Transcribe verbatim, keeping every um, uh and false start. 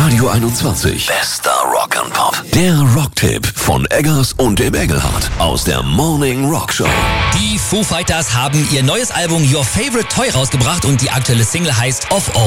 Radio einundzwanzig. Bester Rock and Pop. Der Rocktipp von Eggers und dem Engelhardt aus der Morning Rock Show. Die Foo Fighters haben ihr neues Album Your Favorite Toy rausgebracht und die aktuelle Single heißt Of All